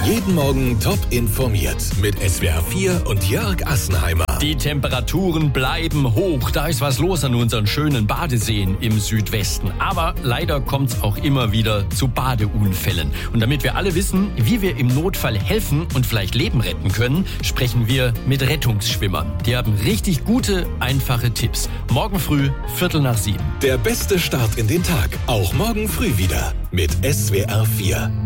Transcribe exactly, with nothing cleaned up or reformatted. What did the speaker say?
Jeden Morgen top informiert mit S W R vier und Jörg Assenheimer. Die Temperaturen bleiben hoch. Da ist was los an unseren schönen Badeseen im Südwesten. Aber leider kommt es auch immer wieder zu Badeunfällen. Und damit wir alle wissen, wie wir im Notfall helfen und vielleicht Leben retten können, sprechen wir mit Rettungsschwimmern. Die haben richtig gute, einfache Tipps. Morgen früh, Viertel nach sieben. Der beste Start in den Tag. Auch morgen früh wieder mit S W R vier.